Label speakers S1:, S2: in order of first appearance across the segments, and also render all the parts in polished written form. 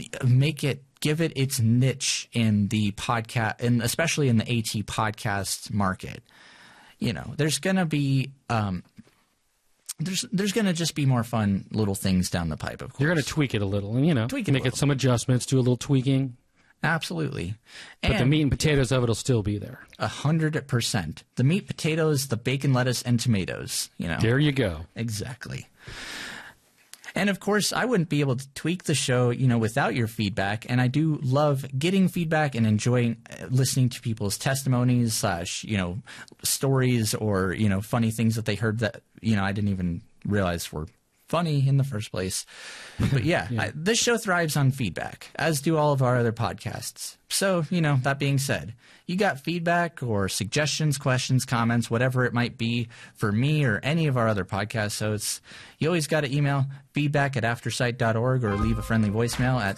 S1: give it its niche in the podcast, and especially in the AT podcast market. You know, there's going to be there's going to just be more fun little things down the pipe, of course.
S2: You're going to tweak it a little, and, you know, make it some adjustments, do a little tweaking.
S1: Absolutely.
S2: But the meat and potatoes of it will still be there.
S1: 100%. The meat, potatoes, the bacon, lettuce, and tomatoes. You know.
S2: There you go.
S1: Exactly. And, of course, I wouldn't be able to tweak the show, you know, without your feedback. And I do love getting feedback and enjoying listening to people's testimonies / you know, stories or, you know, funny things that they heard that, you know, I didn't even realize were funny in the first place. But yeah, this show thrives on feedback, as do all of our other podcasts. So, you know, that being said, you got feedback or suggestions, questions, comments, whatever it might be for me or any of our other podcast hosts, you always got to email feedback@aftersight.org or leave a friendly voicemail at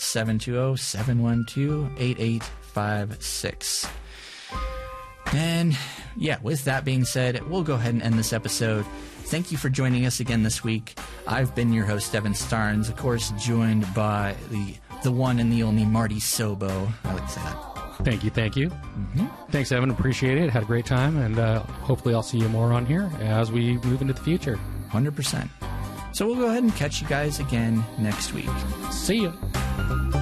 S1: 720-712-8856. And yeah, with that being said, we'll go ahead and end this episode. Thank you for joining us again this week. I've been your host, Evan Starnes, of course, joined by the one and the only Marty Sobo. I like to say that.
S2: Thank you. Mm-hmm. Thanks, Evan. Appreciate it. Had a great time, and hopefully I'll see you more on here as we move into the future.
S1: 100%. So we'll go ahead and catch you guys again next week.
S2: See you.